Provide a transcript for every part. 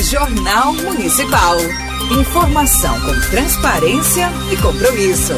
Jornal Municipal. Informação com transparência e compromisso.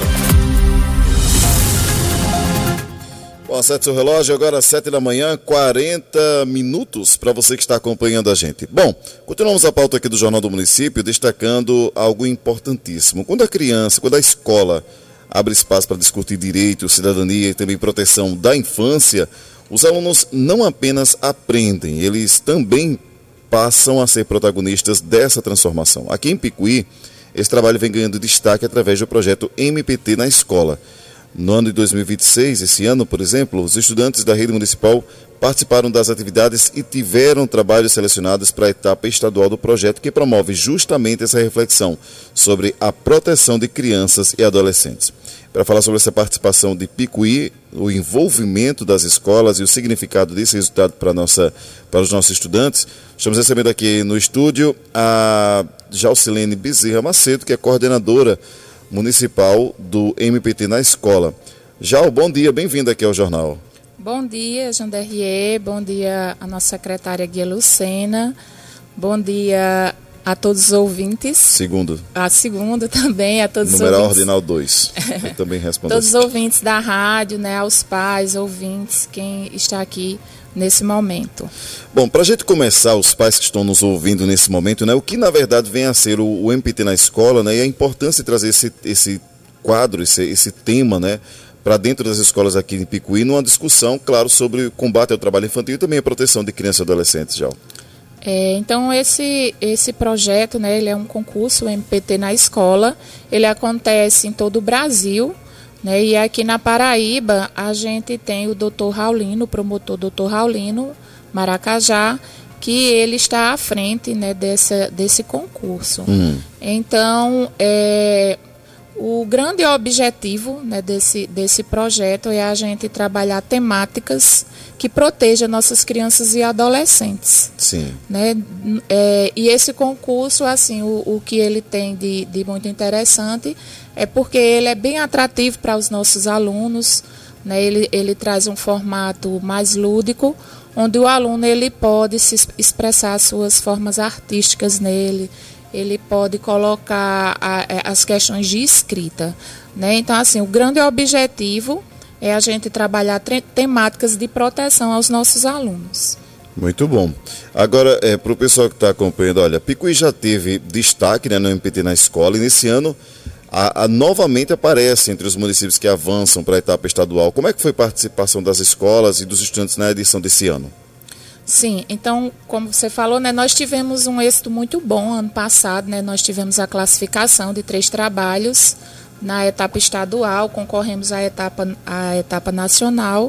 Bom, acerte seu relógio, agora às 7 da manhã, 40 minutos para você que está acompanhando a gente. Bom, continuamos a pauta aqui do Jornal do Município, destacando algo importantíssimo. Quando a escola abre espaço para discutir direito, cidadania e também proteção da infância, os alunos não apenas aprendem, eles também passam a ser protagonistas dessa transformação. Aqui em Picuí, esse trabalho vem ganhando destaque através do projeto MPT na escola. No ano de 2026, esse ano, por exemplo, os estudantes da rede municipal participaram das atividades e tiveram trabalhos selecionados para a etapa estadual do projeto, que promove justamente essa reflexão sobre a proteção de crianças e adolescentes. Para falar sobre essa participação de Picuí, o envolvimento das escolas e o significado desse resultado para os nossos estudantes, estamos recebendo aqui no estúdio a Jaucilene Bezerra Macedo, que é coordenadora municipal do MPT na escola. Jau, bom dia, bem-vinda aqui ao jornal. Bom dia, Janderrier, bom dia a nossa secretária Guia Lucena, bom dia a todos os ouvintes. Segundo também, a todos os ouvintes. Numeral ordinal 2, eu também respondo. Todos os ouvintes da rádio, né, aos pais, ouvintes, quem está aqui nesse momento. Bom, para a gente começar, os pais que estão nos ouvindo nesse momento, né, o que na verdade vem a ser o MPT na escola, né, e a importância de trazer esse quadro, esse tema, né, para dentro das escolas aqui em Picuí, numa discussão, claro, sobre o combate ao trabalho infantil e também a proteção de crianças e adolescentes, já. Então esse projeto, né, ele é um concurso, o MPT na escola, ele acontece em todo o Brasil, né, e aqui na Paraíba a gente tem o Dr. Raulino, o promotor Dr. Raulino Maracajá, que ele está à frente, né, desse concurso. Então, o grande objetivo, né, desse projeto é a gente trabalhar temáticas que protejam nossas crianças e adolescentes. Sim. Né? E esse concurso, assim, o que ele tem de muito interessante é porque ele é bem atrativo para os nossos alunos, né? Ele traz um formato mais lúdico, onde o aluno ele pode se expressar suas formas artísticas nele, ele pode colocar as questões de escrita, né? Então, assim, o grande objetivo é a gente trabalhar temáticas de proteção aos nossos alunos. Muito bom. Agora, para o pessoal que está acompanhando, olha, Picuí já teve destaque, né, no MPT na escola, e nesse ano novamente aparece entre os municípios que avançam para a etapa estadual. Como é que foi a participação das escolas e dos estudantes na edição desse ano? Sim, então, como você falou, né, nós tivemos um êxito muito bom ano passado, né, nós tivemos a classificação de 3 trabalhos na etapa estadual, concorremos à etapa nacional,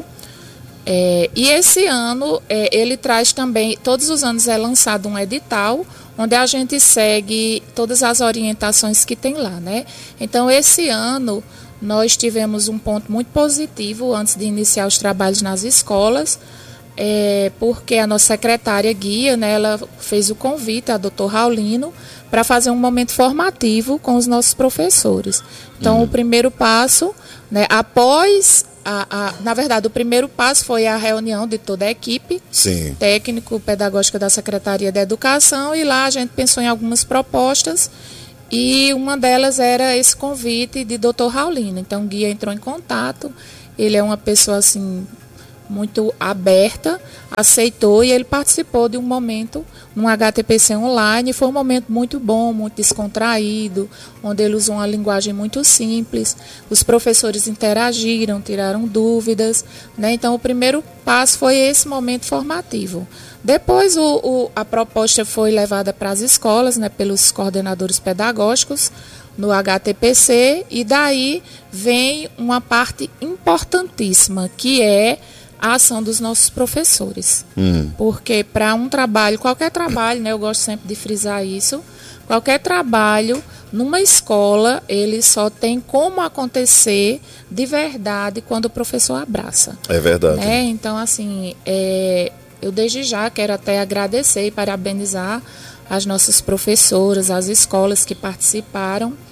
e esse ano ele traz também, todos os anos é lançado um edital, onde a gente segue todas as orientações que tem lá, né? Então, esse ano nós tivemos um ponto muito positivo antes de iniciar os trabalhos nas escolas, porque a nossa secretária Guia, né, ela fez o convite a Dr. Raulino para fazer um momento formativo com os nossos professores. Então, o primeiro passo, né, após, na verdade, o primeiro passo foi a reunião de toda a equipe técnico-pedagógica da Secretaria da Educação, e lá a gente pensou em algumas propostas, e uma delas era esse convite de Dr. Raulino. Então, o Guia entrou em contato, ele é uma pessoa, assim, muito aberta, aceitou, e ele participou de um momento num HTPC online. Foi um momento muito bom, muito descontraído, onde ele usou uma linguagem muito simples, os professores interagiram, tiraram dúvidas, né? Então o primeiro passo foi esse momento formativo. Depois a proposta foi levada para as escolas, né, pelos coordenadores pedagógicos no HTPC, e daí vem uma parte importantíssima, que é a ação dos nossos professores. Porque para um trabalho, qualquer trabalho, né, eu gosto sempre de frisar isso, qualquer trabalho numa escola, ele só tem como acontecer de verdade quando o professor abraça. É verdade. Né? Então, assim, eu desde já quero até agradecer e parabenizar as nossas professoras, as escolas que participaram.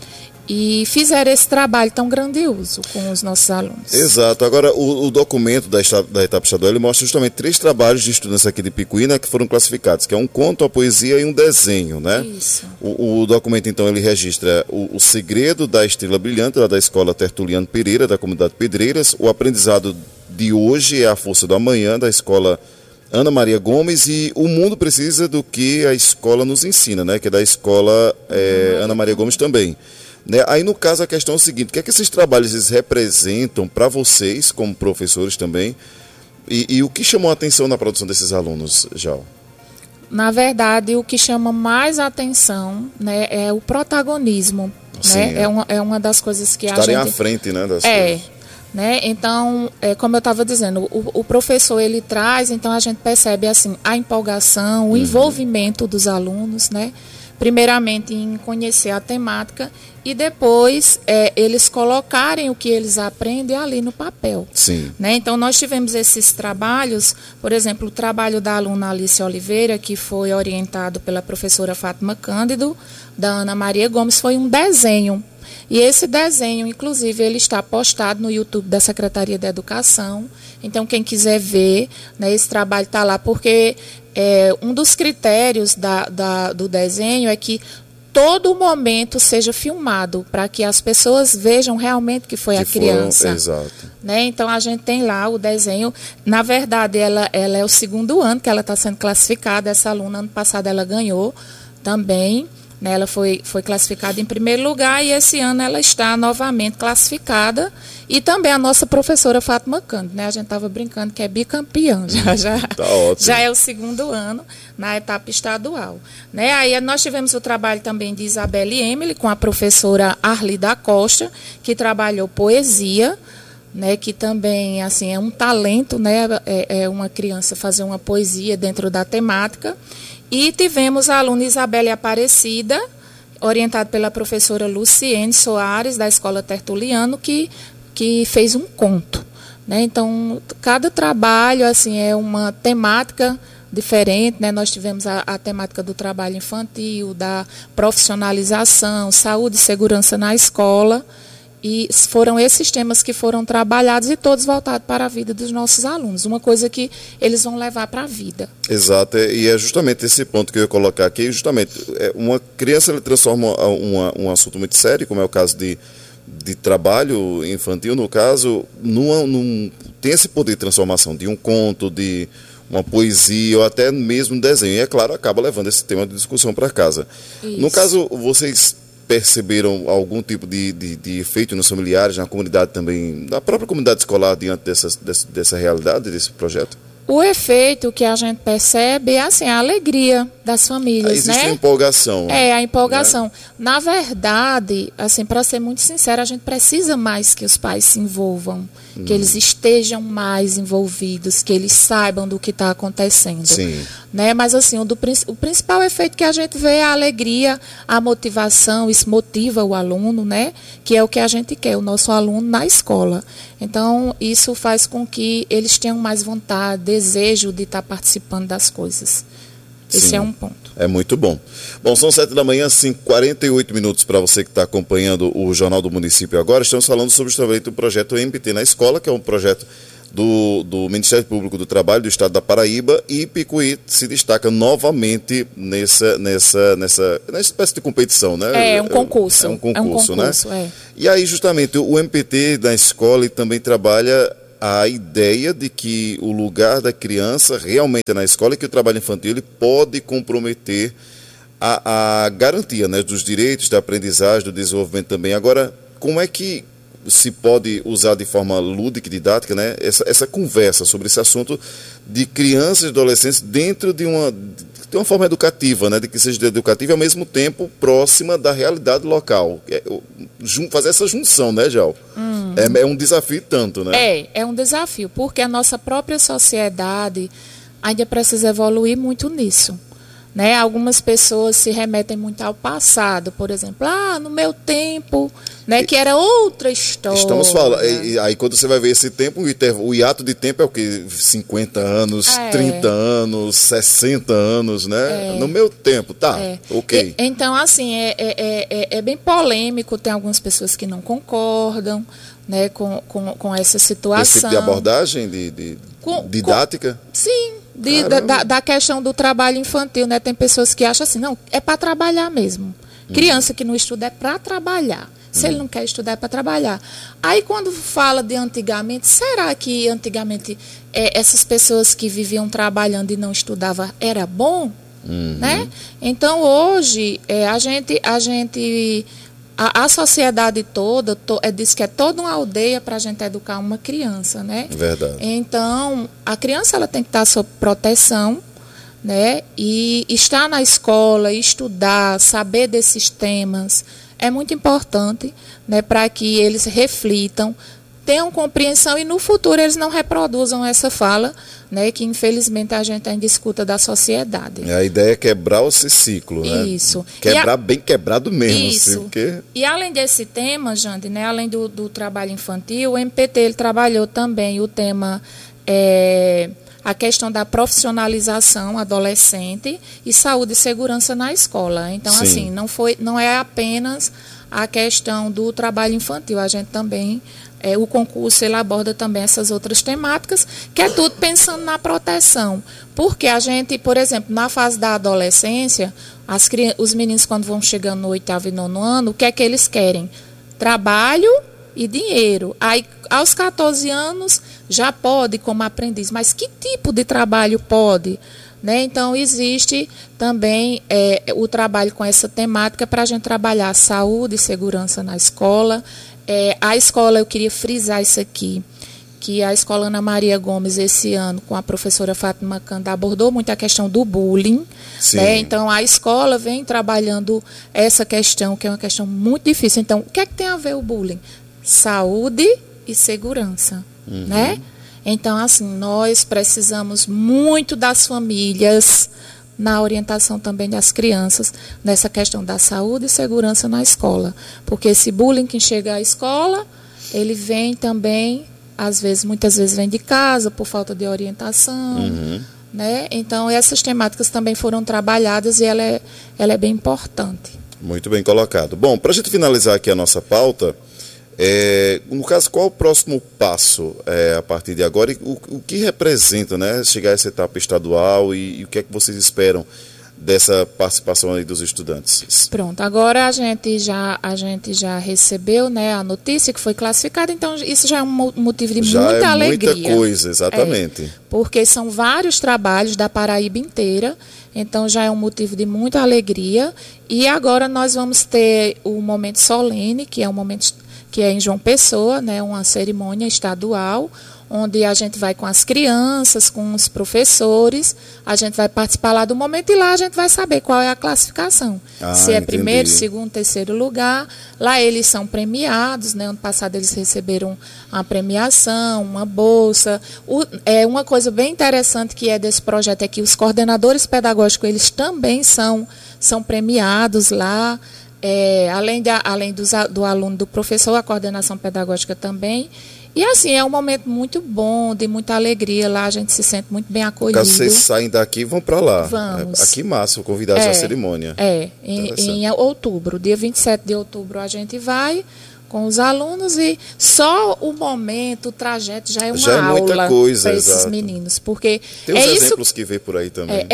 e fizeram esse trabalho tão grandioso com os nossos alunos. Exato. Agora, o documento da etapa estadual, ele mostra justamente 3 trabalhos de estudantes aqui de Picuí, né, que foram classificados, que é um conto, a poesia e um desenho, né? Isso. O documento, então, ele registra o segredo da estrela brilhante, lá da escola Tertuliano Pereira, da comunidade Pedreiras, o aprendizado de hoje é a força do amanhã, da escola Ana Maria Gomes, e o mundo precisa do que a escola nos ensina, né, que é da escola Ana Maria Gomes também. Né? Aí, no caso, a questão é o seguinte: o que é que esses trabalhos eles representam para vocês, como professores também, e o que chamou a atenção na produção desses alunos, Jal? Na verdade, o que chama mais atenção, né, é o protagonismo. Sim, né? É uma das coisas que estarem a gente... à frente, né, das coisas. Né? Então, como eu estava dizendo, o professor ele traz, então a gente percebe assim, a empolgação, o envolvimento dos alunos, né? Primeiramente em conhecer a temática e depois eles colocarem o que eles aprendem ali no papel. Sim. Né? Então, nós tivemos esses trabalhos, por exemplo, o trabalho da aluna Alice Oliveira, que foi orientado pela professora Fátima Cândido, da Ana Maria Gomes, foi um desenho. E esse desenho, inclusive, ele está postado no YouTube da Secretaria da Educação. Então, quem quiser ver, né, esse trabalho está lá, porque um dos critérios do desenho é que todo momento seja filmado, para que as pessoas vejam realmente que foi a criança. Exato. Né? Então, a gente tem lá o desenho. Na verdade, ela é o 2º ano que ela está sendo classificada. Essa aluna, ano passado, ela ganhou também. Né? Ela foi classificada em primeiro lugar e esse ano ela está novamente classificada. E também a nossa professora Fátima Cândido, né? A gente estava brincando que é bicampeã, Tá ótimo. Já é o 2º ano na etapa estadual. Né? Aí nós tivemos o trabalho também de Isabelle Emily com a professora Arli da Costa, que trabalhou poesia, né, que também assim, é um talento, né, é uma criança fazer uma poesia dentro da temática. E tivemos a aluna Isabelle Aparecida, orientada pela professora Luciene Soares, da Escola Tertuliano, que fez um conto. Né? Então, cada trabalho assim, é uma temática diferente. Né? Nós tivemos a temática do trabalho infantil, da profissionalização, saúde e segurança na escola. E foram esses temas que foram trabalhados e todos voltados para a vida dos nossos alunos. Uma coisa que eles vão levar para a vida. Exato, e é justamente esse ponto que eu ia colocar aqui. Justamente, uma criança ele transforma um assunto muito sério, como é o caso de trabalho infantil, no caso, tem esse poder de transformação de um conto, de uma poesia ou até mesmo um desenho. E, é claro, acaba levando esse tema de discussão para casa. Isso. No caso, vocês perceberam algum tipo de efeito nos familiares, na comunidade também, na própria comunidade escolar, diante dessa realidade, desse projeto? O efeito que a gente percebe é assim, a alegria das famílias, existe, né? A empolgação. A empolgação. Né? Na verdade, assim, para ser muito sincera, a gente precisa mais que os pais se envolvam, que eles estejam mais envolvidos, que eles saibam do que está acontecendo. Sim. Né? Mas assim, o principal efeito que a gente vê é a alegria, a motivação, isso motiva o aluno, né? Que é o que a gente quer, o nosso aluno na escola. Então, isso faz com que eles tenham mais vontade, desejo de estar participando das coisas. Esse Sim, é um ponto. É muito bom. Bom, são 7 da manhã, 48 minutos para você que está acompanhando o Jornal do Município agora. Estamos falando sobre o projeto MPT na Escola, que é um projeto do Ministério Público do Trabalho do Estado da Paraíba, e Picuí se destaca novamente nessa espécie de competição, né? É um concurso. É um concurso, né? É. E aí, justamente, o MPT na escola também trabalha a ideia de que o lugar da criança realmente é na escola e que o trabalho infantil ele pode comprometer a garantia, né, dos direitos, da aprendizagem, do desenvolvimento também. Agora, como é que se pode usar de forma lúdica e didática, né, essa conversa sobre esse assunto de crianças e adolescentes dentro de uma forma educativa, né, de que seja educativa e ao mesmo tempo próxima da realidade local. Fazer essa junção, né, Jal? É um desafio tanto, né? É um desafio, porque a nossa própria sociedade ainda precisa evoluir muito nisso. né? Algumas pessoas se remetem muito ao passado, por exemplo, no meu tempo, né, que era outra história. Estamos falando, e aí quando você vai ver esse tempo, o hiato de tempo é o quê? 50 anos, 30 anos, 60 anos, né? No meu tempo, tá, ok. Então, assim, é bem polêmico, tem algumas pessoas que não concordam, né, com essa situação. Esse tipo de abordagem didática? Sim. Da questão do trabalho infantil, né? Tem pessoas que acham assim, não, é para trabalhar mesmo. Criança que não estuda é para trabalhar. Se ele não quer estudar é para trabalhar. Aí quando fala de antigamente, será que antigamente essas pessoas que viviam trabalhando e não estudavam era bom? Né? Então hoje a sociedade toda diz que é toda uma aldeia para a gente educar uma criança, né? Verdade. Então, a criança ela tem que estar sob proteção, né? E estar na escola, estudar, saber desses temas é muito importante, né? Para que eles reflitam, tenham compreensão e no futuro eles não reproduzam essa fala, né, que infelizmente a gente ainda escuta da sociedade. A ideia é quebrar esse ciclo, né? Isso. Bem quebrado mesmo. Isso. Assim, porque... E além desse tema, Jande, né, além do trabalho infantil, o MPT ele trabalhou também o tema, a questão da profissionalização adolescente e saúde e segurança na escola. Então, Sim. assim, não é apenas a questão do trabalho infantil, a gente também... o concurso ele aborda também essas outras temáticas, que é tudo pensando na proteção. Porque a gente, por exemplo, na fase da adolescência, os meninos quando vão chegando no 8º e 9º ano, o que é que eles querem? Trabalho e dinheiro. Aí, aos 14 anos, já pode como aprendiz. Mas que tipo de trabalho pode? Né? Então, existe também o trabalho com essa temática para a gente trabalhar saúde e segurança na escola. A escola, eu queria frisar isso aqui, que a escola Ana Maria Gomes, esse ano, com a professora Fátima Canda, abordou muito a questão do bullying. Né? Então, a escola vem trabalhando essa questão, que é uma questão muito difícil. Então, o que é que tem a ver o bullying? Saúde e segurança. Né? Então, assim, nós precisamos muito das famílias na orientação também das crianças, nessa questão da saúde e segurança na escola. Porque esse bullying que chega à escola, ele vem também, muitas vezes vem de casa, por falta de orientação. Né? Então, essas temáticas também foram trabalhadas e ela é bem importante. Muito bem colocado. Bom, para a gente finalizar aqui a nossa pauta, no caso, qual o próximo passo a partir de agora e o que representa, né, chegar a essa etapa estadual e o que é que vocês esperam dessa participação aí dos estudantes? Pronto, agora a gente já recebeu, né, a notícia que foi classificada, então isso já é um motivo de muita alegria. Muita coisa, exatamente. Porque são vários trabalhos da Paraíba inteira, então já é um motivo de muita alegria. E agora nós vamos ter o momento solene, que é um momento que é em João Pessoa, né, uma cerimônia estadual, onde a gente vai com as crianças, com os professores, a gente vai participar lá do momento e lá a gente vai saber qual é a classificação. Se é primeiro, segundo, terceiro lugar. Lá eles são premiados, né? Ano passado eles receberam uma premiação, uma bolsa. Uma coisa bem interessante que é desse projeto é que os coordenadores pedagógicos, eles também são premiados lá. Além do aluno, do professor, a coordenação pedagógica também. E assim, é um momento muito bom, de muita alegria lá, a gente se sente muito bem acolhido. Caso vocês saem daqui e vão para lá. Vamos. Aqui massa, convidados à cerimônia. Em outubro, dia 27 de outubro a gente vai com os alunos e só o momento, o trajeto já é uma aula para esses meninos. Porque tem uns exemplos que vê por aí também.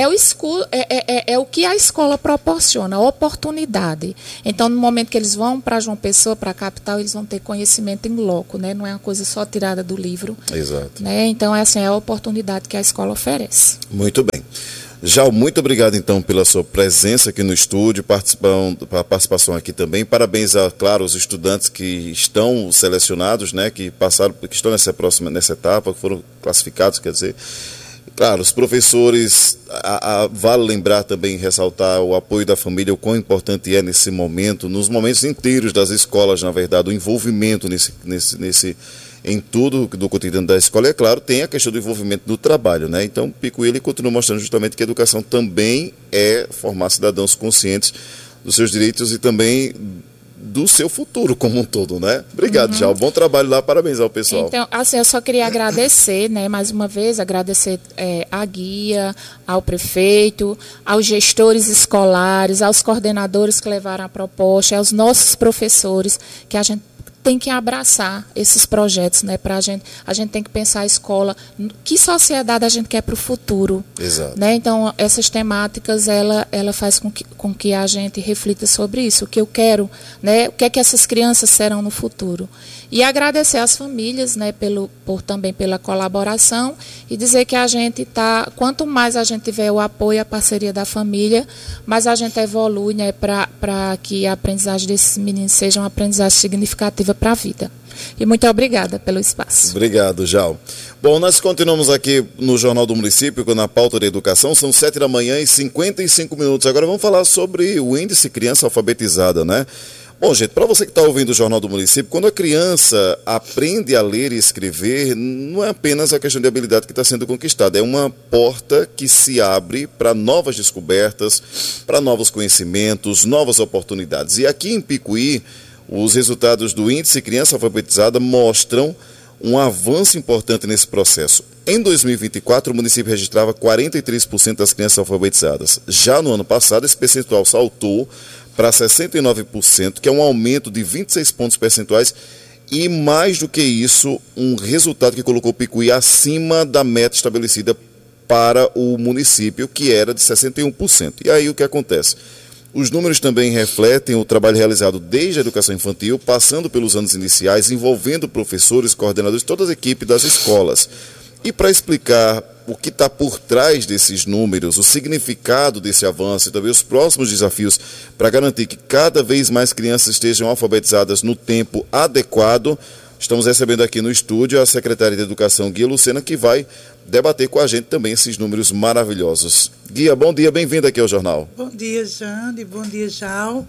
É o que a escola proporciona, a oportunidade. Então, no momento que eles vão para João Pessoa, para a capital, eles vão ter conhecimento em loco, né? Não é uma coisa só tirada do livro. Exato. Né? Então, é a oportunidade que a escola oferece. Muito bem. Jal, muito obrigado então pela sua presença aqui no estúdio, a participação aqui também. Parabéns claro, aos estudantes que estão selecionados, né, que estão nessa etapa, que foram classificados, quer dizer. Claro, os professores, vale lembrar também, ressaltar o apoio da família, o quão importante é nesse momento, nos momentos inteiros das escolas, na verdade, o envolvimento em tudo do cotidiano da escola. E, é claro, tem a questão do envolvimento no trabalho, né? Então, Picuí ele continua mostrando justamente que a educação também é formar cidadãos conscientes dos seus direitos e também do seu futuro como um todo, né? Obrigado, Jal. Bom trabalho lá, parabéns ao pessoal. Então, assim, eu só queria agradecer, né, mais uma vez, agradecer à guia, ao prefeito, aos gestores escolares, aos coordenadores que levaram a proposta, aos nossos professores, que a gente tem que abraçar esses projetos, né? A gente tem que pensar a escola, que sociedade a gente quer para o futuro. Exato. Né? Então, essas temáticas, ela faz com que a gente reflita sobre isso, o que eu quero, né? O que é que essas crianças serão no futuro. E agradecer às famílias, né, também pela colaboração e dizer que a gente quanto mais a gente tiver o apoio e a parceria da família, mais a gente evolui, né, para que a aprendizagem desses meninos seja uma aprendizagem significativa para a vida. E muito obrigada pelo espaço. Obrigado, Jal. Bom, nós continuamos aqui no Jornal do Município, na pauta da educação, são 7h55. Agora vamos falar sobre o índice criança alfabetizada, né? Bom, gente, para você que está ouvindo o Jornal do Município, quando a criança aprende a ler e escrever, não é apenas a questão de habilidade que está sendo conquistada, é uma porta que se abre para novas descobertas, para novos conhecimentos, novas oportunidades. E aqui em Picuí, os resultados do Índice Criança Alfabetizada mostram um avanço importante nesse processo. Em 2024, o município registrava 43% das crianças alfabetizadas. Já no ano passado, esse percentual saltou para 69%, que é um aumento de 26 pontos percentuais e, mais do que isso, um resultado que colocou o Picuí acima da meta estabelecida para o município, que era de 61%. E aí o que acontece? Os números também refletem o trabalho realizado desde a educação infantil, passando pelos anos iniciais, envolvendo professores, coordenadores, toda a equipe das escolas. E para explicar o que está por trás desses números, o significado desse avanço e também os próximos desafios para garantir que cada vez mais crianças estejam alfabetizadas no tempo adequado, estamos recebendo aqui no estúdio a secretária de Educação, Guia Lucena, que vai debater com a gente também esses números maravilhosos. Guia, bom dia, bem-vinda aqui ao jornal. Bom dia, Jane, bom dia, Jal.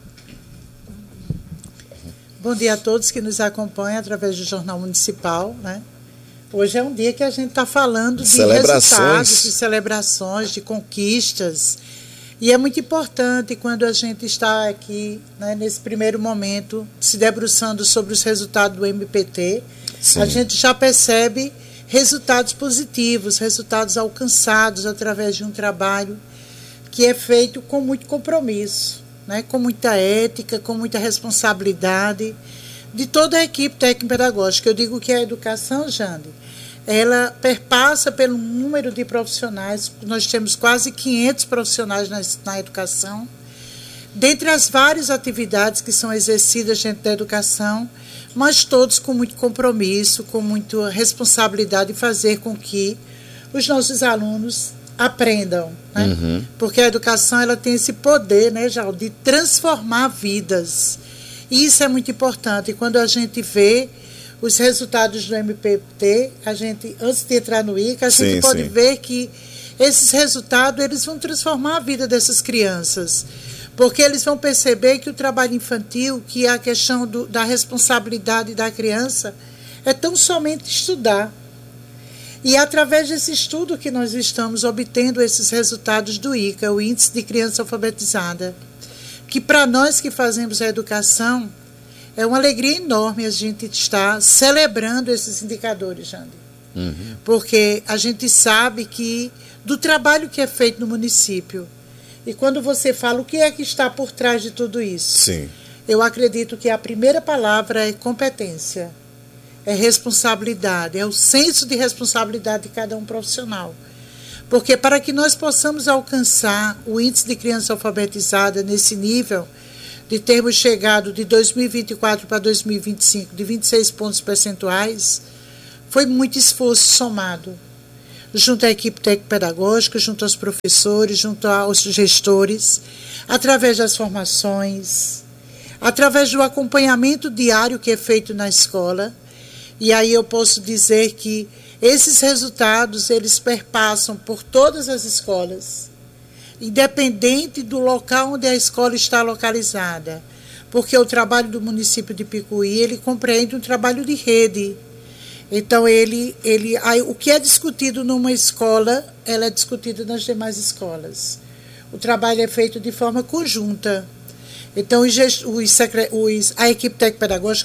Bom dia a todos que nos acompanham através do Jornal Municipal, né? Hoje é um dia que a gente está falando de resultados, de celebrações, de conquistas. E é muito importante quando a gente está aqui, né, nesse primeiro momento, se debruçando sobre os resultados do MPT. Sim. A gente já percebe resultados positivos, resultados alcançados através de um trabalho que é feito com muito compromisso, né, com muita ética, com muita responsabilidade de toda a equipe técnico-pedagógica. Eu digo que a educação, Jane, ela perpassa pelo número de profissionais. Nós temos quase 500 profissionais na educação. Dentre as várias atividades que são exercidas dentro da educação, mas todos com muito compromisso, com muita responsabilidade de fazer com que os nossos alunos aprendam, né? Uhum. Porque a educação ela tem esse poder, né, Jal, de transformar vidas. E isso é muito importante. E quando a gente vê os resultados do MPT, a gente, antes de entrar no ICA, a gente pode ver que esses resultados eles vão transformar a vida dessas crianças. Porque eles vão perceber que o trabalho infantil, que a questão da responsabilidade da criança, é tão somente estudar. E através desse estudo que nós estamos obtendo esses resultados do ICA, o Índice de Criança Alfabetizada, que para nós que fazemos a educação, é uma alegria enorme a gente estar celebrando esses indicadores, Jane. Uhum. Porque a gente sabe que do trabalho que é feito no município, e quando você fala o que é que está por trás de tudo isso, sim, eu acredito que a primeira palavra é competência, é responsabilidade, é o senso de responsabilidade de cada um profissional. Porque para que nós possamos alcançar o índice de criança alfabetizada nesse nível, de termos chegado de 2024 para 2025 de 26 pontos percentuais, foi muito esforço somado, junto à equipe técnico-pedagógica, junto aos professores, junto aos gestores, através das formações, através do acompanhamento diário que é feito na escola. E aí eu posso dizer que esses resultados, eles perpassam por todas as escolas, independente do local onde a escola está localizada, porque o trabalho do município de Picuí, ele compreende um trabalho de rede. Então, o que é discutido numa escola, ela é discutida nas demais escolas. O trabalho é feito de forma conjunta. Então, a equipe técnico-pedagógica,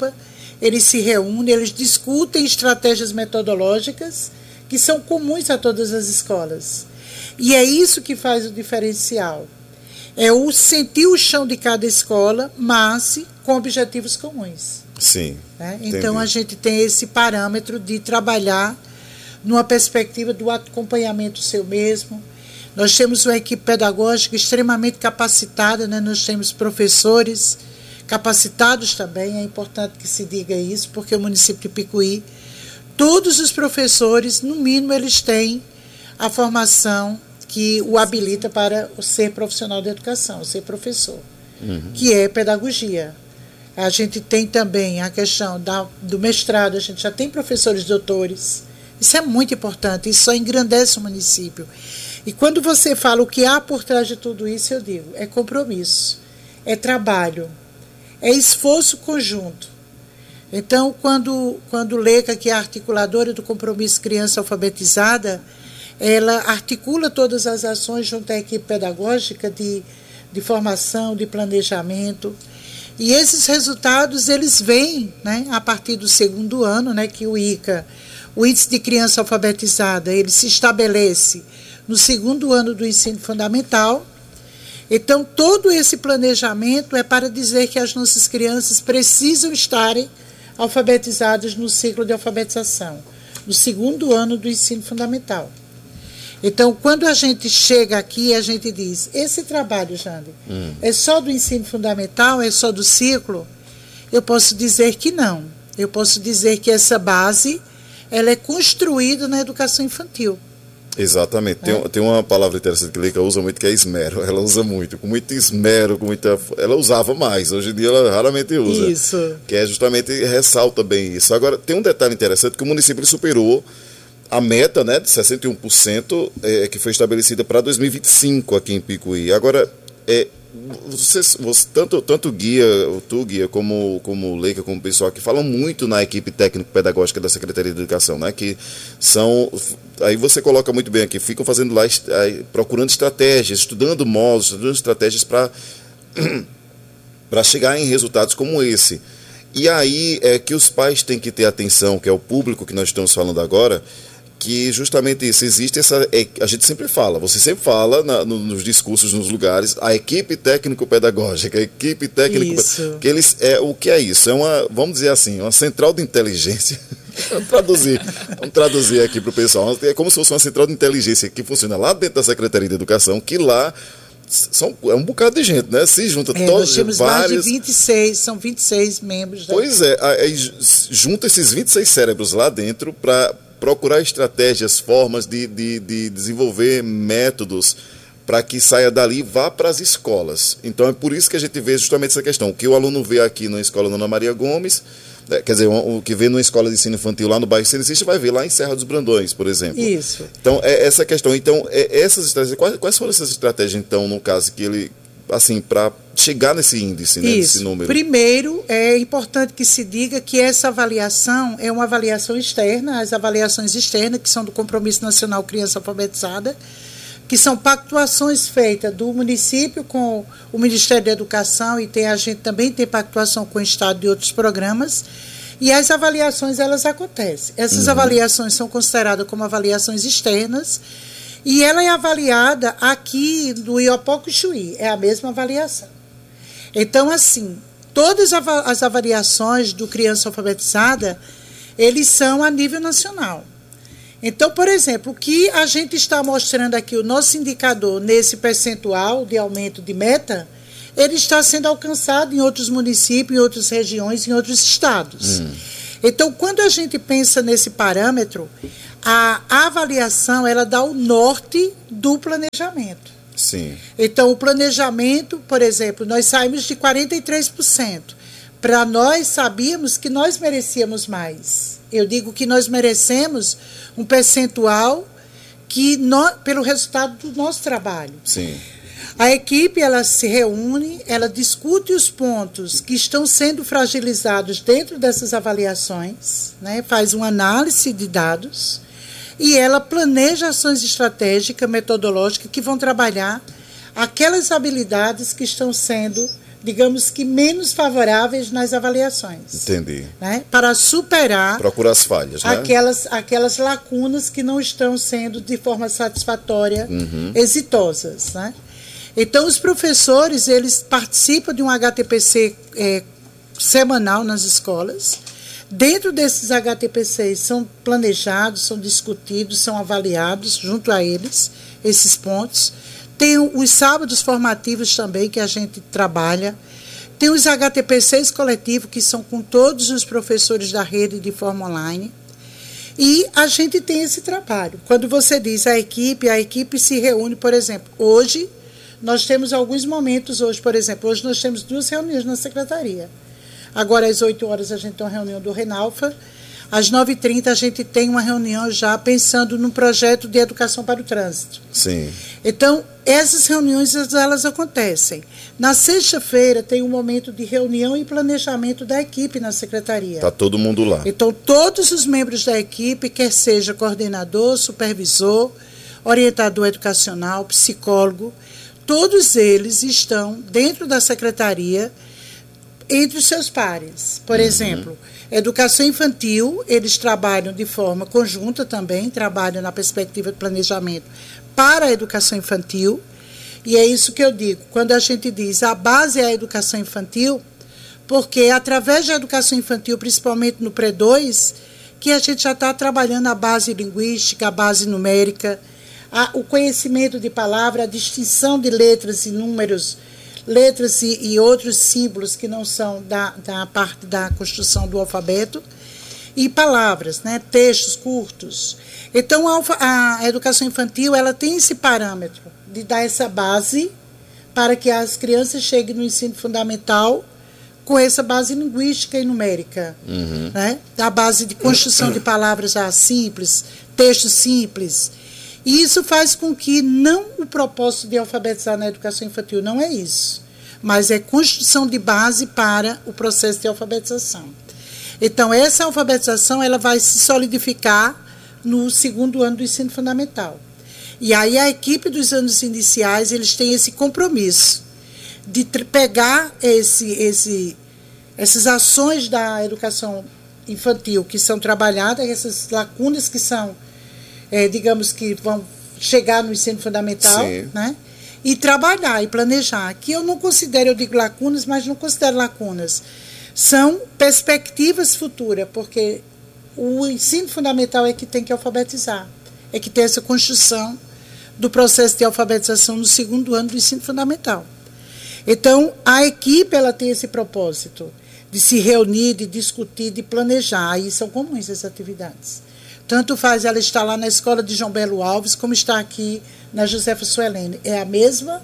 eles se reúnem, eles discutem estratégias metodológicas que são comuns a todas as escolas. E é isso que faz o diferencial. É o sentir o chão de cada escola, mas com objetivos comuns. Sim. Né? Então, a gente tem esse parâmetro de trabalhar numa perspectiva do acompanhamento seu mesmo. Nós temos uma equipe pedagógica extremamente capacitada, né? Nós temos professores capacitados também, é importante que se diga isso, porque o município de Picuí, todos os professores, no mínimo, eles têm a formação que o habilita para ser profissional da educação, ser professor, que é pedagogia. A gente tem também a questão do mestrado, a gente já tem professores doutores. Isso é muito importante, isso só engrandece o município. E quando você fala o que há por trás de tudo isso, eu digo, é compromisso, é trabalho, é esforço conjunto. Então, quando Leica, que é a articuladora do Compromisso Criança Alfabetizada, ela articula todas as ações junto à equipe pedagógica de formação, de planejamento. E esses resultados, eles vêm, né, a partir do segundo ano, né, que o ICA, o Índice de Criança Alfabetizada, ele se estabelece no segundo ano do ensino fundamental. Então, todo esse planejamento é para dizer que as nossas crianças precisam estarem alfabetizadas no ciclo de alfabetização, no segundo ano do ensino fundamental. Então, quando a gente chega aqui, a gente diz, esse trabalho, Jande, é só do ensino fundamental, é só do ciclo? Eu posso dizer que não. Eu posso dizer que essa base, ela é construída na educação infantil. Exatamente. Tem uma palavra interessante que a Leica usa muito, que é esmero. Ela usa muito, com muito esmero, ela usava mais, hoje em dia ela raramente usa. Isso. Que é justamente, ressalta bem isso. Agora, tem um detalhe interessante, que o município superou a meta, né, de 61% que foi estabelecida para 2025 aqui em Picuí. Agora, você tanto Guia, tu Guia, como Leica, como o pessoal que falam muito na equipe técnico-pedagógica da Secretaria de Educação, né, que são, aí você coloca muito bem aqui, ficam fazendo lá, procurando estratégias, estudando modos, estudando estratégias para chegar em resultados como esse. E aí é que os pais têm que ter atenção, que é o público que nós estamos falando agora, que justamente isso, existe a gente sempre fala, você sempre fala nos discursos, nos lugares, a equipe técnico-pedagógica, a equipe técnico, que eles, o que é isso? É uma, vamos dizer assim, uma central de inteligência, vamos traduzir aqui para o pessoal, é como se fosse uma central de inteligência que funciona lá dentro da Secretaria de Educação, que lá é um bocado de gente, né? Se junta todos, nós temos mais de 26, são 26 membros. Pois junta esses 26 cérebros lá dentro para procurar estratégias, formas de desenvolver métodos para que saia dali e vá para as escolas. Então é por isso que a gente vê justamente essa questão. O que o aluno vê aqui na escola Dona Maria Gomes, quer dizer, o que vê numa escola de ensino infantil lá no bairro Cenicista, vai ver lá em Serra dos Brandões, por exemplo. Isso. Então, essa questão. Então, essas estratégias, quais foram essas estratégias, então, no caso, que ele, assim, para chegar nesse índice, né, nesse número? Primeiro, é importante que se diga que essa avaliação é uma avaliação externa, as avaliações externas, que são do Compromisso Nacional Criança Alfabetizada, que são pactuações feitas do município com o Ministério da Educação, e a gente também tem pactuação com o Estado e outros programas, e as avaliações, elas acontecem. Essas avaliações são consideradas como avaliações externas, e ela é avaliada aqui do Iopoco Chuí, é a mesma avaliação. Então, assim, todas as avaliações do Criança Alfabetizada, eles são a nível nacional. Então, por exemplo, o que a gente está mostrando aqui, o nosso indicador nesse percentual de aumento de meta, ele está sendo alcançado em outros municípios, em outras regiões, em outros estados. Então, quando a gente pensa nesse parâmetro, a avaliação, ela dá o norte do planejamento. Sim. Então, o planejamento, por exemplo, nós saímos de 43%. Para nós, sabíamos que nós merecíamos mais. Eu digo que nós merecemos um percentual pelo resultado do nosso trabalho. Sim. A equipe ela se reúne, ela discute os pontos que estão sendo fragilizados dentro dessas avaliações, né? Faz uma análise de dados e ela planeja ações estratégicas, metodológicas que vão trabalhar aquelas habilidades que estão sendo, digamos que, menos favoráveis nas avaliações. Entendi. Né? Para superar... Procura as falhas, né? Aquelas lacunas que não estão sendo, de forma satisfatória, exitosas, né? Então, os professores, eles participam de um HTPC semanal nas escolas. Dentro desses HTPCs são planejados, são discutidos, são avaliados junto a eles, esses pontos. Tem os sábados formativos também, que a gente trabalha. Tem os HTPCs coletivos, que são com todos os professores da rede de forma online. E a gente tem esse trabalho. Quando você diz a equipe se reúne, por exemplo, hoje... Nós temos alguns momentos hoje, por exemplo, hoje nós temos 2 reuniões na secretaria. Agora, às 8 horas, a gente tem uma reunião do Renalfa. Às 9h30, a gente tem uma reunião já pensando num projeto de educação para o trânsito. Sim. Então, essas reuniões, elas acontecem. Na sexta-feira, tem um momento de reunião e planejamento da equipe na secretaria. Está todo mundo lá. Então, todos os membros da equipe, quer seja coordenador, supervisor, orientador educacional, psicólogo, todos eles estão dentro da secretaria entre os seus pares. Por exemplo, educação infantil, eles trabalham de forma conjunta também, trabalham na perspectiva de planejamento para a educação infantil. E é isso que eu digo, quando a gente diz a base é a educação infantil, porque através da educação infantil, principalmente no pré-2, que a gente já está trabalhando a base linguística, a base numérica, o conhecimento de palavra, a distinção de letras e números, letras e outros símbolos que não são da parte da construção do alfabeto, e palavras, né, textos curtos. Então, a educação infantil ela tem esse parâmetro de dar essa base para que as crianças cheguem no ensino fundamental com essa base linguística e numérica. Né? A base de construção de palavras já simples, textos simples. E isso faz com que não o propósito de alfabetizar na educação infantil não é isso, mas é construção de base para o processo de alfabetização. Então, essa alfabetização ela vai se solidificar no 2º ano do ensino fundamental. E aí a equipe dos anos iniciais, eles têm esse compromisso de pegar essas ações da educação infantil que são trabalhadas, essas lacunas que são digamos que vão chegar no ensino fundamental, né? E trabalhar e planejar, que eu não considero, eu digo lacunas, mas não considero lacunas. São perspectivas futuras, porque o ensino fundamental é que tem que alfabetizar, é que tem essa construção do processo de alfabetização no 2º ano do ensino fundamental. Então, a equipe ela tem esse propósito de se reunir, de discutir, de planejar, e são comuns essas atividades. Tanto faz ela estar lá na escola de João Belo Alves, como está aqui na Josefa Suelene. É o mesmo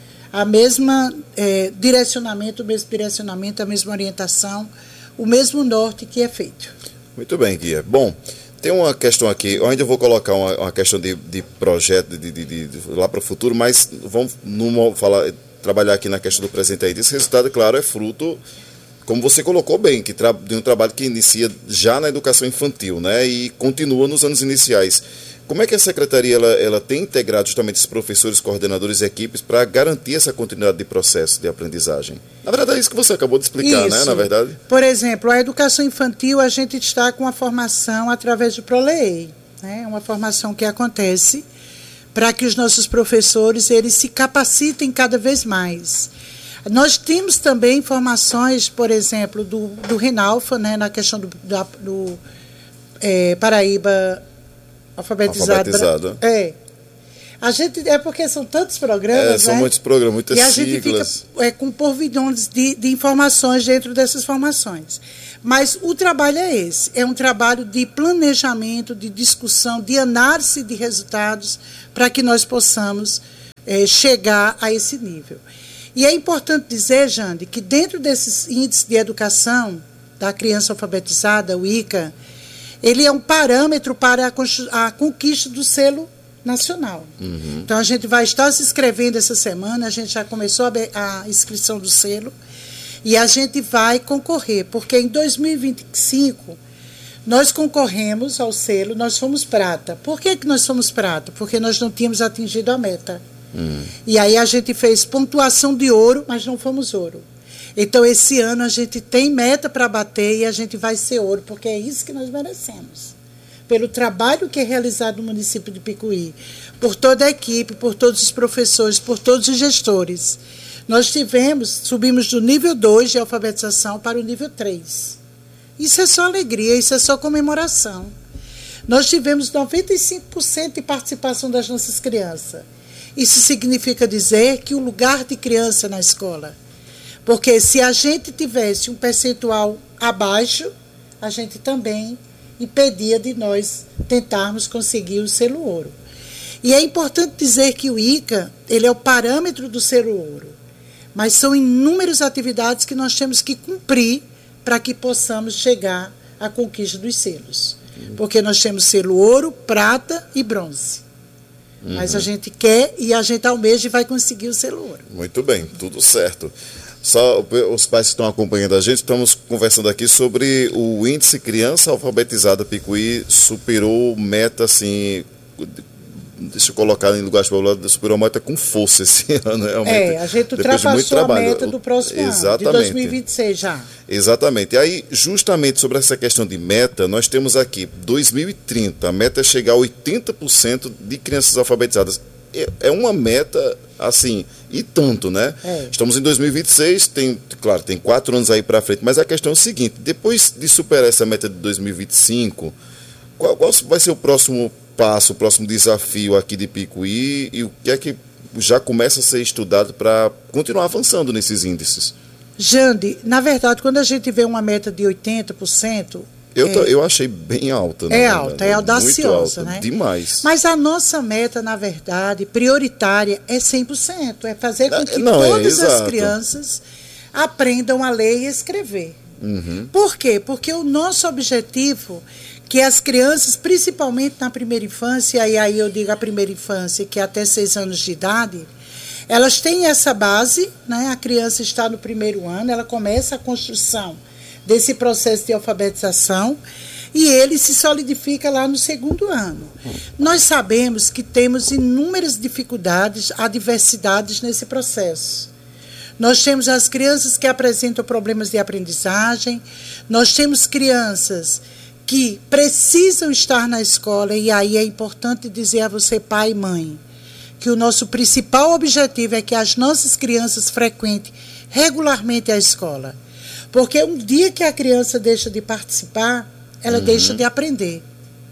direcionamento, a mesma orientação, o mesmo norte que é feito. Muito bem, Guia. Bom, tem uma questão aqui, eu ainda vou colocar uma questão de projeto de lá para o futuro, mas vamos trabalhar aqui na questão do presente aí. Esse resultado, claro, é fruto, como você colocou bem, de um trabalho que inicia já na educação infantil, né, e continua nos anos iniciais. Como é que a Secretaria ela tem integrado justamente esses professores, coordenadores e equipes para garantir essa continuidade de processo de aprendizagem? Na verdade, é isso que você acabou de explicar, né? Na verdade. Por exemplo, a educação infantil, a gente está com uma formação através do ProLEI, né? Uma formação que acontece para que os nossos professores eles se capacitem cada vez mais. Nós temos também formações, por exemplo, do Renalfa, né, na questão do Paraíba alfabetizado. A gente, porque são tantos programas, são muitos programas, muitas siglas. E a gente fica com porvidões de informações dentro dessas formações. Mas o trabalho é esse, é um trabalho de planejamento, de discussão, de análise de resultados, para que nós possamos chegar a esse nível. E é importante dizer, Jande, que dentro desses índices de educação da criança alfabetizada, o ICA, ele é um parâmetro para a conquista do selo nacional. Então, a gente vai estar se inscrevendo essa semana, a gente já começou a inscrição do selo, e a gente vai concorrer, porque em 2025, nós concorremos ao selo, nós fomos prata. Por que nós fomos prata? Porque nós não tínhamos atingido a meta. E aí a gente fez pontuação de ouro, mas não fomos ouro. Então, esse ano a gente tem meta para bater e a gente vai ser ouro, porque é isso que nós merecemos. Pelo trabalho que é realizado no município de Picuí, por toda a equipe, por todos os professores, por todos os gestores. Nós subimos do nível 2 de alfabetização para o nível 3. Isso é só alegria, isso é só comemoração. Nós tivemos 95% de participação das nossas crianças. Isso significa dizer que o lugar de criança na escola. Porque se a gente tivesse um percentual abaixo, a gente também impedia de nós tentarmos conseguir o selo ouro. E é importante dizer que o ICA, ele é o parâmetro do selo ouro. Mas são inúmeras atividades que nós temos que cumprir para que possamos chegar à conquista dos selos. Porque nós temos selo ouro, prata e bronze. Mas a gente quer e a gente almeja e vai conseguir o selo ouro. Muito bem, tudo certo. Só os pais que estão acompanhando a gente, estamos conversando aqui sobre o índice criança alfabetizada Picuí superou meta, assim, deixa eu colocar em lugar de palavras, superou a meta com força esse ano, realmente. A gente ultrapassou a meta do próximo ano, de 2026 já. Exatamente. E aí, justamente sobre essa questão de meta, nós temos aqui 2030, a meta é chegar a 80% de crianças alfabetizadas. É uma meta, assim, e tanto, né? Estamos em 2026, claro, tem 4 anos aí para frente, mas a questão é o seguinte, depois de superar essa meta de 2025, qual vai ser o próximo passo, o próximo desafio aqui de Picuí e o que é que já começa a ser estudado para continuar avançando nesses índices? Jande, na verdade, quando a gente vê uma meta de 80%... Eu achei bem alta. É alta, é audaciosa, alta, né? Demais. Mas a nossa meta, na verdade, prioritária é 100%. É fazer com que todas as crianças aprendam a ler e escrever. Por quê? Porque o nosso objetivo, que as crianças, principalmente na primeira infância, e aí eu digo a primeira infância, que é até 6 anos de idade, elas têm essa base, né? A criança está no primeiro ano, ela começa a construção desse processo de alfabetização e ele se solidifica lá no segundo ano. Nós sabemos que temos inúmeras dificuldades, adversidades nesse processo. Nós temos as crianças que apresentam problemas de aprendizagem, nós temos crianças que precisam estar na escola, e aí é importante dizer a você, pai e mãe, que o nosso principal objetivo é que as nossas crianças frequentem regularmente a escola. Porque um dia que a criança deixa de participar, ela deixa de aprender.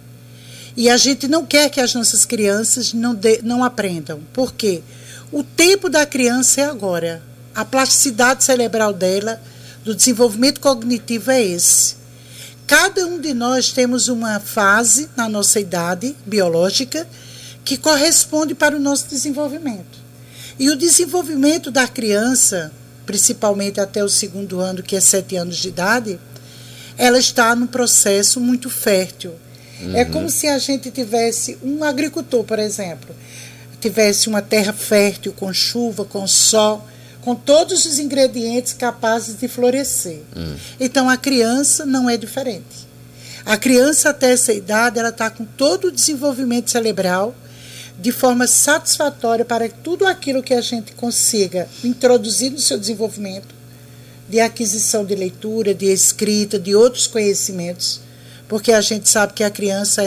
E a gente não quer que as nossas crianças não aprendam. Por quê? O tempo da criança é agora. A plasticidade cerebral dela, do desenvolvimento cognitivo é esse. Cada um de nós temos uma fase na nossa idade biológica que corresponde para o nosso desenvolvimento. E o desenvolvimento da criança, principalmente até o segundo ano, que é 7 anos de idade, ela está num processo muito fértil. É como se a gente tivesse um agricultor, por exemplo, tivesse uma terra fértil, com chuva, com sol, com todos os ingredientes capazes de florescer. Então, a criança não é diferente. A criança, até essa idade, ela está com todo o desenvolvimento cerebral de forma satisfatória para tudo aquilo que a gente consiga introduzir no seu desenvolvimento, de aquisição de leitura, de escrita, de outros conhecimentos, porque a gente sabe que a criança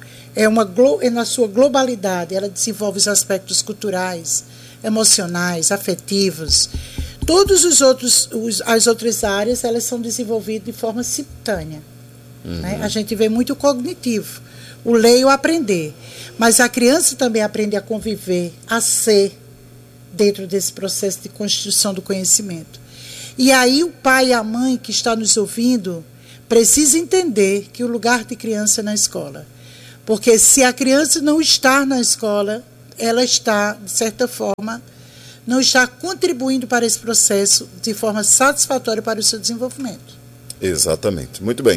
é na sua globalidade, ela desenvolve os aspectos culturais, emocionais, afetivos. Todos as outras áreas, elas são desenvolvidas de forma simultânea. Né? A gente vê muito o cognitivo, o ler e o aprender. Mas a criança também aprende a conviver, a ser, dentro desse processo de construção do conhecimento. E aí o pai e a mãe que está nos ouvindo precisa entender que o lugar de criança é na escola. Porque se a criança não está na escola, ela está, de certa forma, não está contribuindo para esse processo de forma satisfatória para o seu desenvolvimento. Exatamente. Muito bem.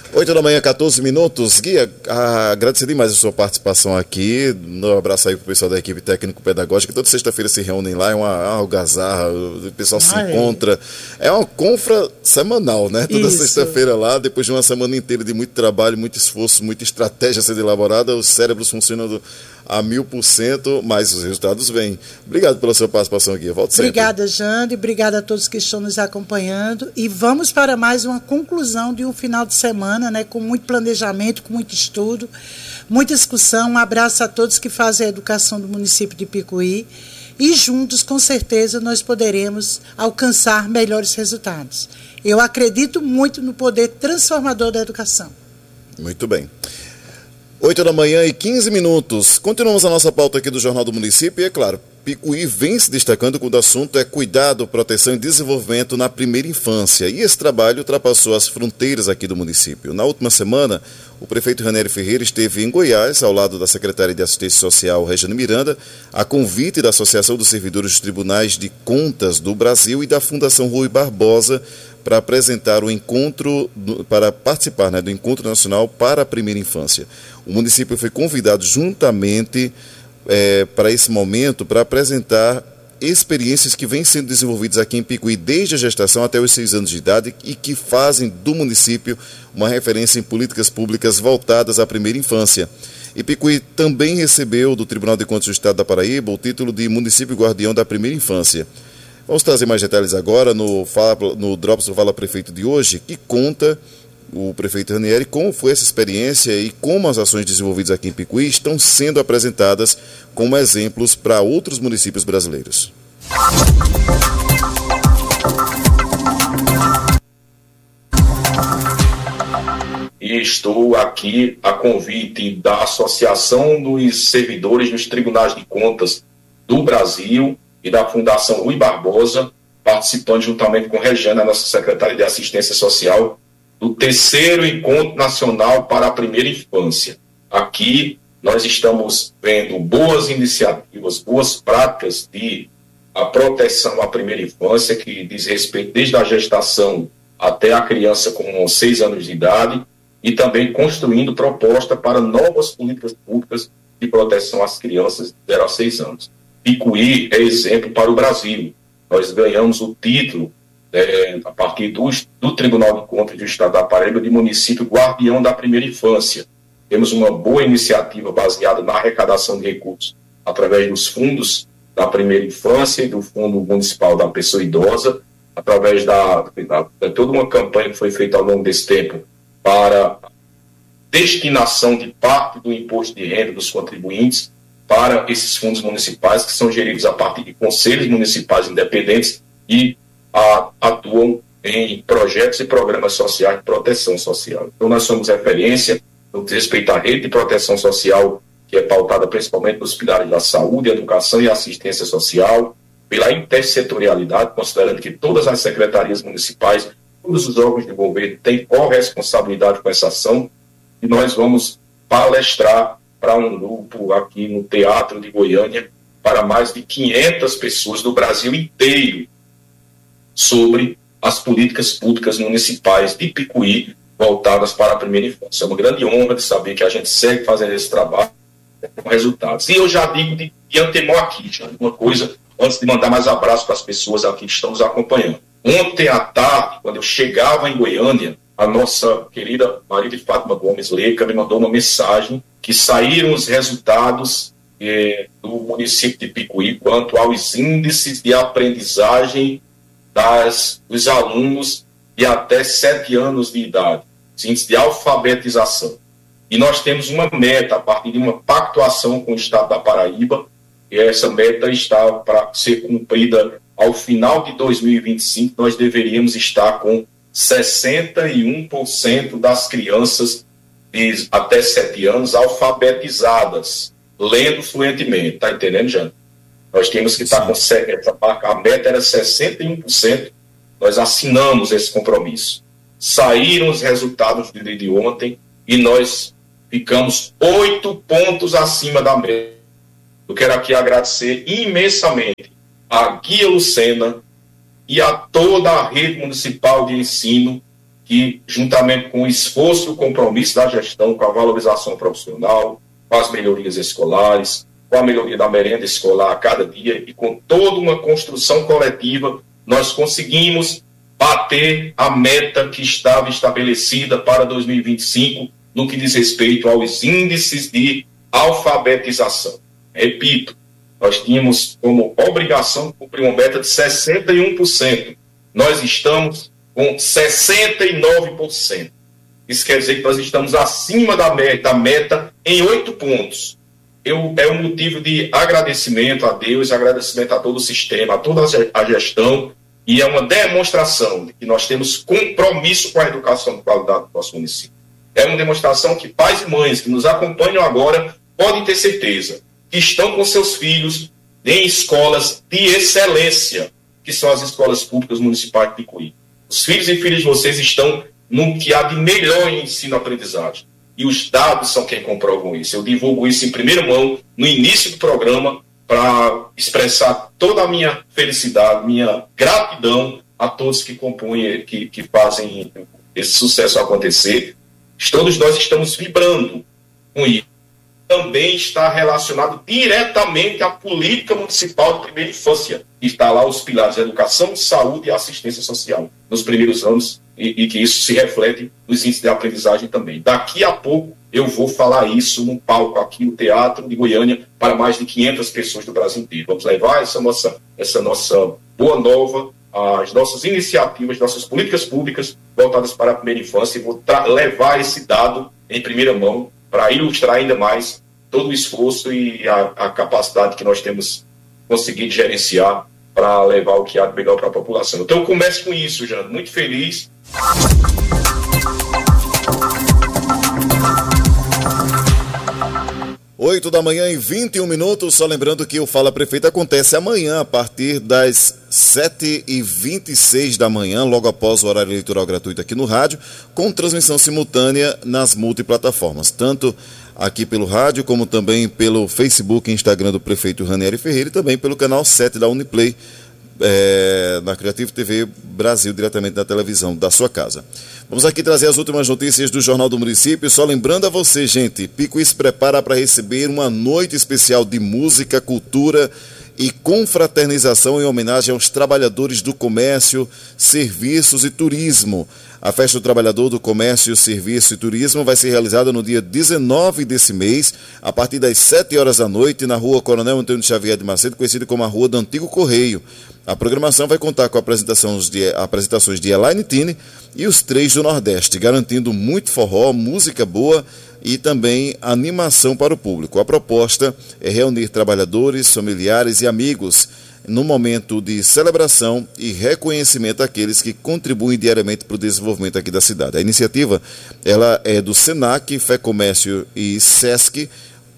8 da manhã, 14 minutos. Guia, agradecer demais a sua participação aqui. Um abraço aí pro pessoal da equipe técnico-pedagógica. Toda sexta-feira se reúnem lá, é uma algazarra, o pessoal se encontra. É uma confra semanal, né? Toda sexta-feira lá, depois de uma semana inteira de muito trabalho, muito esforço, muita estratégia sendo elaborada, os cérebros funcionando a 1000%, mas os resultados vêm. Obrigado pela sua participação aqui. Volto sempre. Obrigada, Jande. Obrigada a todos que estão nos acompanhando. E vamos para mais uma conclusão de um final de semana, né, com muito planejamento, com muito estudo, muita discussão. Um abraço a todos que fazem a educação do município de Picuí. E juntos, com certeza, nós poderemos alcançar melhores resultados. Eu acredito muito no poder transformador da educação. Muito bem. 8 da manhã e 15 minutos. Continuamos a nossa pauta aqui do Jornal do Município e, é claro, Picuí vem se destacando quando o assunto é cuidado, proteção e desenvolvimento na primeira infância. E esse trabalho ultrapassou as fronteiras aqui do município. Na última semana, o prefeito Ranieri Ferreira esteve em Goiás, ao lado da secretária de Assistência Social, Regiane Miranda, a convite da Associação dos Servidores dos Tribunais de Contas do Brasil e da Fundação Rui Barbosa, para apresentar o encontro, para participar, né, do Encontro Nacional para a Primeira Infância. O município foi convidado juntamente para esse momento para apresentar experiências que vêm sendo desenvolvidas aqui em Picuí desde a gestação até os 6 anos de idade e que fazem do município uma referência em políticas públicas voltadas à primeira infância. E Picuí também recebeu do Tribunal de Contas do Estado da Paraíba o título de Município Guardião da Primeira Infância. Vamos trazer mais detalhes agora no Drops do Fala Prefeito de hoje, que conta o prefeito Ranieri como foi essa experiência e como as ações desenvolvidas aqui em Picuí estão sendo apresentadas como exemplos para outros municípios brasileiros. E estou aqui a convite da Associação dos Servidores dos Tribunais de Contas do Brasil e da Fundação Rui Barbosa, participando juntamente com Regiane, a nossa secretária de Assistência Social, do 3º Encontro Nacional para a Primeira Infância. Aqui nós estamos vendo boas iniciativas, boas práticas de a proteção à primeira infância, que diz respeito desde a gestação até a criança com 6 anos de idade, e também construindo proposta para novas políticas públicas de proteção às crianças de 0 a 6 anos. Picuí é exemplo para o Brasil. Nós ganhamos o título, a partir do Tribunal de Contas do Estado da Paraíba, de município guardião da primeira infância. Temos uma boa iniciativa baseada na arrecadação de recursos através dos fundos da primeira infância e do Fundo Municipal da Pessoa Idosa, através de toda uma campanha que foi feita ao longo desse tempo para destinação de parte do imposto de renda dos contribuintes para esses fundos municipais, que são geridos a partir de conselhos municipais independentes e atuam em projetos e programas sociais de proteção social. Então, nós somos referência no que diz respeito à rede de proteção social, que é pautada principalmente nos pilares da saúde, educação e assistência social, pela intersetorialidade, considerando que todas as secretarias municipais, todos os órgãos de governo têm corresponsabilidade com essa ação, e nós vamos palestrar para um grupo aqui no Teatro de Goiânia, para mais de 500 pessoas do Brasil inteiro, sobre as políticas públicas municipais de Picuí voltadas para a primeira infância. É uma grande honra de saber que a gente segue fazendo esse trabalho com resultados. E eu já digo de antemão aqui, já, uma coisa, antes de mandar mais abraço para as pessoas aqui que estão nos acompanhando. Ontem à tarde, quando eu chegava em Goiânia, a nossa querida Maria de Fátima Gomes Leca me mandou uma mensagem que saíram os resultados do município de Picuí quanto aos índices de aprendizagem dos alunos de até 7 anos de idade, os índices de alfabetização. E nós temos uma meta, a partir de uma pactuação com o Estado da Paraíba, e essa meta está para ser cumprida ao final de 2025, nós deveríamos estar com 61% das crianças de até 7 anos alfabetizadas, lendo fluentemente. Está entendendo, Jane? Nós temos que estar com a meta era 61%, nós assinamos esse compromisso. Saíram os resultados do dia de ontem e nós ficamos 8 pontos acima da meta. Eu quero aqui agradecer imensamente a Guia Lucena e a toda a rede municipal de ensino que, juntamente com o esforço e o compromisso da gestão com a valorização profissional, com as melhorias escolares, com a melhoria da merenda escolar a cada dia e com toda uma construção coletiva, nós conseguimos bater a meta que estava estabelecida para 2025 no que diz respeito aos índices de alfabetização. Repito, nós tínhamos como obrigação cumprir uma meta de 61%. Nós estamos com 69%. Isso quer dizer que nós estamos acima da meta em 8 pontos. É um motivo de agradecimento a Deus, agradecimento a todo o sistema, a toda a gestão, e é uma demonstração de que nós temos compromisso com a educação de qualidade do nosso município. É uma demonstração que pais e mães que nos acompanham agora podem ter certeza que estão com seus filhos em escolas de excelência, que são as escolas públicas municipais de Picuí. Os filhos e filhas de vocês estão no que há de melhor em ensino-aprendizagem. E os dados são quem comprovam isso. Eu divulgo isso em primeira mão, no início do programa, para expressar toda a minha felicidade, minha gratidão a todos que compõem, que fazem esse sucesso acontecer. Todos nós estamos vibrando com isso. Também está relacionado diretamente à política municipal de primeira infância. Está lá os pilares de educação, saúde e assistência social nos primeiros anos, e que isso se reflete nos índices de aprendizagem também. Daqui a pouco eu vou falar isso num palco aqui no Teatro de Goiânia para mais de 500 pessoas do Brasil inteiro. Vamos levar essa nossa boa nova, as nossas iniciativas, nossas políticas públicas voltadas para a primeira infância, e vou levar esse dado em primeira mão para ilustrar ainda mais todo o esforço e a capacidade que nós temos conseguido gerenciar para levar o que há de melhor para a população. Então eu começo com isso, Jânio, muito feliz. Oito da manhã e 21 minutos, só lembrando que o Fala Prefeito acontece amanhã a partir das 7h26 da manhã, logo após o horário eleitoral gratuito aqui no rádio, com transmissão simultânea nas multiplataformas, tanto aqui pelo rádio, como também pelo Facebook e Instagram do prefeito Ranieri Ferreira, e também pelo canal 7 da Uniplay, na Creative TV Brasil, diretamente da televisão da sua casa. Vamos aqui trazer as últimas notícias do Jornal do Município. Só lembrando a você, gente, Picuí se prepara para receber uma noite especial de música, cultura e confraternização em homenagem aos trabalhadores do comércio, serviços e turismo. A Festa do Trabalhador do Comércio, Serviço e Turismo vai ser realizada no dia 19 desse mês, a partir das 7 horas da noite, na rua Coronel Antônio Xavier de Macedo, conhecida como a Rua do Antigo Correio. A programação vai contar com apresentações de Elaine Tine e os Três do Nordeste, garantindo muito forró, música boa e também animação para o público. A proposta é reunir trabalhadores, familiares e amigos no momento de celebração e reconhecimento àqueles que contribuem diariamente para o desenvolvimento aqui da cidade. A iniciativa ela é do Senac, Fé Comércio e Sesc,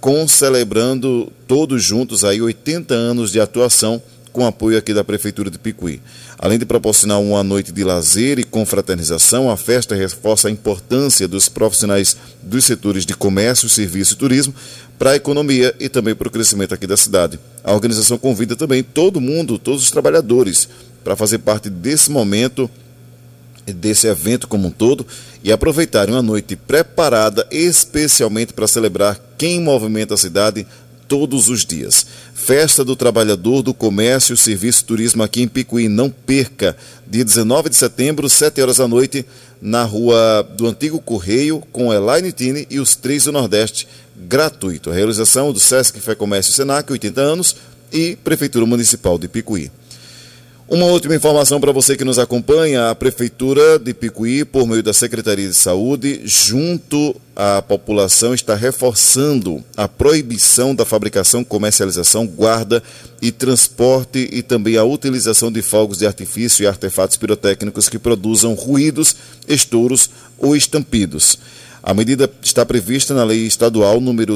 celebrando todos juntos aí 80 anos de atuação, com apoio aqui da Prefeitura de Picuí. Além de proporcionar uma noite de lazer e confraternização, a festa reforça a importância dos profissionais dos setores de comércio, serviço e turismo para a economia e também para o crescimento aqui da cidade. A organização convida também todo mundo, todos os trabalhadores, para fazer parte desse momento, desse evento como um todo, e aproveitarem uma noite preparada especialmente para celebrar quem movimenta a cidade todos os dias. Festa do Trabalhador do Comércio, Serviço e Turismo aqui em Picuí. Não perca, dia 19 de setembro, 7 horas da noite, na Rua do Antigo Correio, com Elaine Tine e os Três do Nordeste, gratuito. A realização do Sesc Fé Comércio Senac, 80 anos, e Prefeitura Municipal de Picuí. Uma última informação para você que nos acompanha: a Prefeitura de Picuí, por meio da Secretaria de Saúde, junto à população, está reforçando a proibição da fabricação, comercialização, guarda e transporte e também a utilização de fogos de artifício e artefatos pirotécnicos que produzam ruídos, estouros ou estampidos. A medida está prevista na Lei Estadual número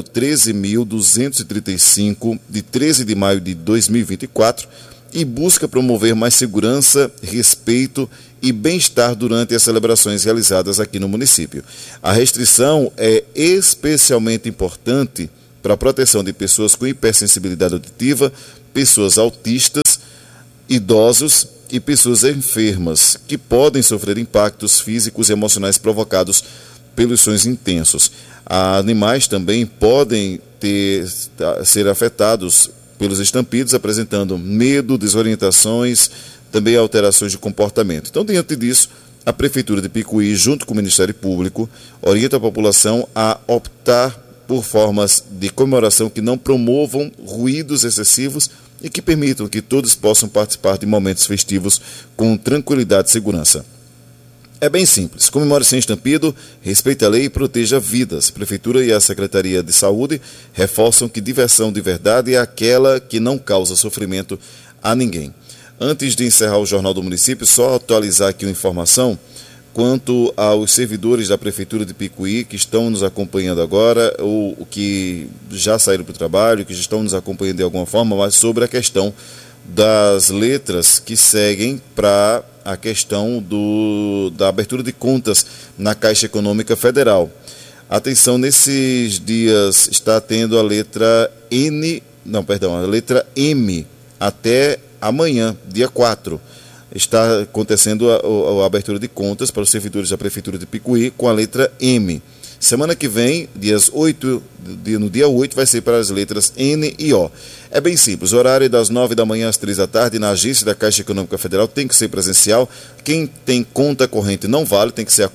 13.235, de 13 de maio de 2024, e busca promover mais segurança, respeito e bem-estar durante as celebrações realizadas aqui no município. A restrição é especialmente importante para a proteção de pessoas com hipersensibilidade auditiva, pessoas autistas, idosos e pessoas enfermas, que podem sofrer impactos físicos e emocionais provocados pelos sons intensos. Animais também podem ser afetados pelos estampidos, apresentando medo, desorientações, também alterações de comportamento. Então, diante disso, a Prefeitura de Picuí, junto com o Ministério Público, orienta a população a optar por formas de comemoração que não promovam ruídos excessivos e que permitam que todos possam participar de momentos festivos com tranquilidade e segurança. É bem simples. Comemore sem estampido, respeite a lei e proteja vidas. A Prefeitura e a Secretaria de Saúde reforçam que diversão de verdade é aquela que não causa sofrimento a ninguém. Antes de encerrar o Jornal do Município, só atualizar aqui uma informação quanto aos servidores da Prefeitura de Picuí que estão nos acompanhando agora, ou que já saíram para o trabalho, que já estão nos acompanhando de alguma forma, mas sobre a questão das letras que seguem para a questão da abertura de contas na Caixa Econômica Federal. Atenção, nesses dias está tendo a letra a letra M até amanhã, dia 4. Está acontecendo a abertura de contas para os servidores da Prefeitura de Picuí com a letra M. Semana que vem, no dia 8, vai ser para as letras N e O. É bem simples, o horário é das 9 da manhã às 3 da tarde, na agência da Caixa Econômica Federal, tem que ser presencial. Quem tem conta corrente não vale, tem que ser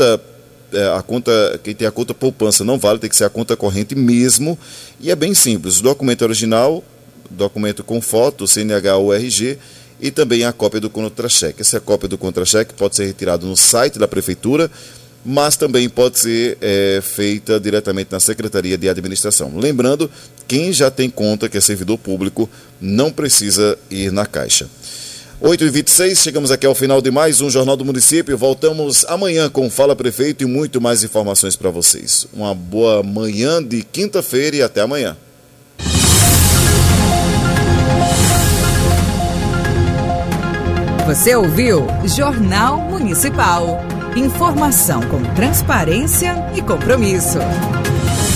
quem tem a conta poupança não vale, tem que ser a conta corrente mesmo. E é bem simples, o documento original, documento com foto, CNH ou RG, e também a cópia do contra-cheque. Essa cópia do contra-cheque pode ser retirada no site da Prefeitura, mas também pode ser feita diretamente na Secretaria de Administração. Lembrando, quem já tem conta, que é servidor público, não precisa ir na Caixa. 8h26, chegamos aqui ao final de mais um Jornal do Município. Voltamos amanhã com Fala Prefeito e muito mais informações para vocês. Uma boa manhã de quinta-feira e até amanhã. Você ouviu Jornal Municipal. Informação com transparência e compromisso.